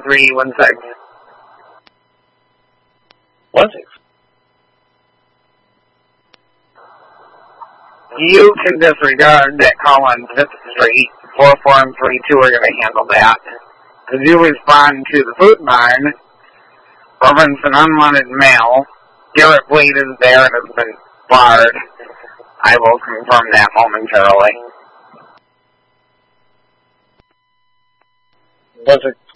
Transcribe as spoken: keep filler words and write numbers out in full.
three one six. One six. You can disregard that call on Fifth Street. four four and three two are going to handle that. Because you respond to the food barn, reference an unwanted mail. Garrett Bleed is there and has been barred. I will confirm that momentarily. Was it